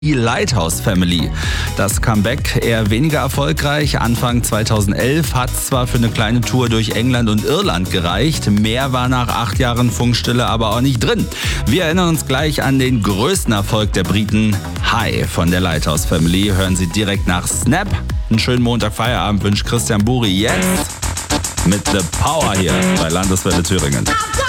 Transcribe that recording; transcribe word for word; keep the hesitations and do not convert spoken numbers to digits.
Die Lighthouse Family. Das Comeback eher weniger erfolgreich. Anfang zweitausendelf hat es zwar für eine kleine Tour durch England und Irland gereicht. Mehr war nach acht Jahren Funkstille aber auch nicht drin. Wir erinnern uns gleich an den größten Erfolg der Briten. Hi von der Lighthouse Family. Hören Sie direkt nach Snap. Einen schönen Montag Feierabend wünscht Christian Buri jetzt mit The Power hier bei Landeswelle Thüringen.